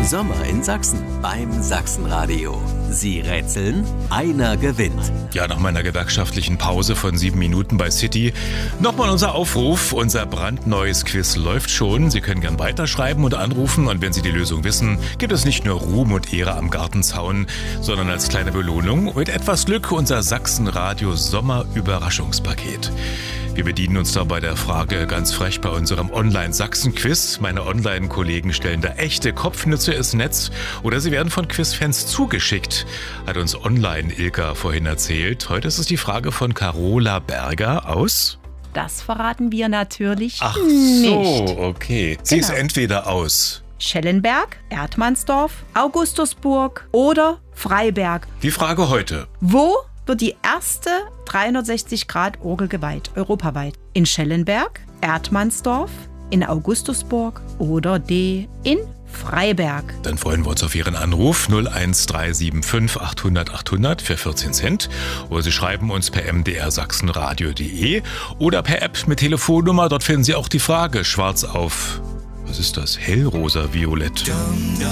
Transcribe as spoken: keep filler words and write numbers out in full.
Sommer in Sachsen beim Sachsenradio. Sie rätseln, einer gewinnt. Ja, nach meiner gewerkschaftlichen Pause von sieben Minuten bei City nochmal unser Aufruf. Unser brandneues Quiz läuft schon. Sie können gern weiterschreiben und anrufen. Und wenn Sie die Lösung wissen, gibt es nicht nur Ruhm und Ehre am Gartenzaun, sondern als kleine Belohnung mit etwas Glück unser Sachsenradio Sommer-Überraschungspaket. Wir bedienen uns da bei der Frage ganz frech bei unserem Online-Sachsen-Quiz. Meine Online-Kollegen stellen da echte Kopfnüsse ins Netz oder sie werden von Quizfans zugeschickt, hat uns online Ilka vorhin erzählt. Heute ist es die Frage von Carola Berger aus... Das verraten wir natürlich Ach nicht. so, okay. Sie Genau. ist entweder aus... Schellenberg, Erdmannsdorf, Augustusburg oder Freiberg. Die Frage heute. Wo wird die erste dreihundertsechzig Grad Orgel geweiht, europaweit? In Schellenberg, Erdmannsdorf, in Augustusburg oder D. in Freiberg? Dann freuen wir uns auf Ihren Anruf null eins drei sieben fünf achthundert achthundert für vierzehn Cent. Oder Sie schreiben uns per m d r sachsenradio punkt d e oder per App mit Telefonnummer. Dort finden Sie auch die Frage schwarz auf, was ist das, hellrosa-violett.